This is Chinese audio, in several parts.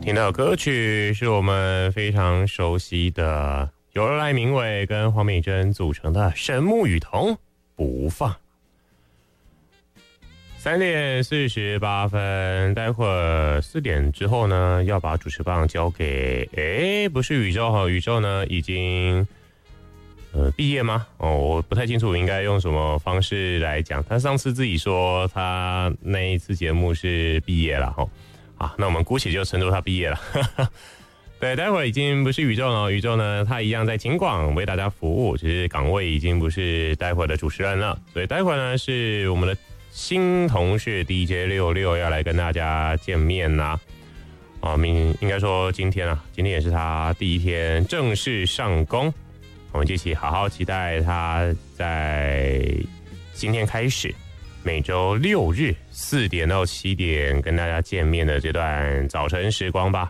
听到歌曲是我们非常熟悉的，由赖明伟跟黄美珍组成的《神木与瞳》不放。3点48分，待会儿4点之后呢，要把主持棒交给不是宇宙哈，宇宙呢已经毕业吗？我不太清楚应该用什么方式来讲。他上次自己说他那一次节目是毕业了哈。啊，那我们姑且就称作他毕业了。对，待会儿已经不是宇宙了，宇宙呢，他一样在警广为大家服务，只是岗位已经不是待会儿的主持人了。所以待会儿呢，是我们的新同事 DJ66要来跟大家见面啦。应该说今天也是他第一天正式上工，我们一起好好期待他在今天开始。每周6日4点到7点跟大家见面的这段早晨时光吧。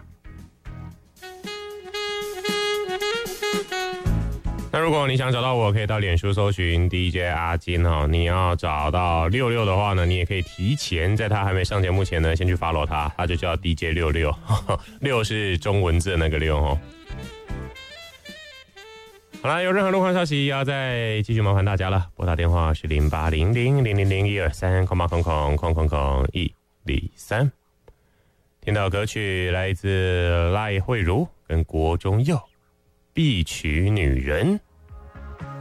那如果你想找到我，可以到脸书搜寻 DJ 阿金哦。你要找到66的话呢，你也可以提前在他还没上节目前呢，先去 follow他，他就叫 DJ66， 6是中文字的那个6哦。好啦，有任何路况消息要再继续麻烦大家了，拨打电话是0800000123，123。听到歌曲来自赖慧茹跟郭中佑，必娶女人。